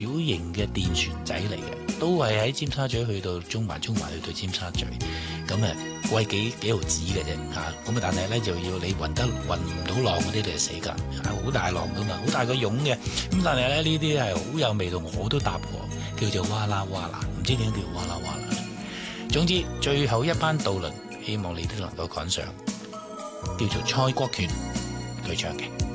小型嘅電船仔嚟嘅，都係喺尖沙咀去到中環，中環去到尖沙咀，咁貴幾毫子嘅啫嚇。咁但係咧就要你運唔到浪嗰啲，你就死㗎，好大浪㗎嘛，好大個湧嘅。咁但係咧呢啲係好有味道，我都搭過，叫做哇啦哇啦，唔知點叫哇啦哇啦。總之最後一班渡輪，希望你都能夠趕上，叫做蔡國權佢唱嘅。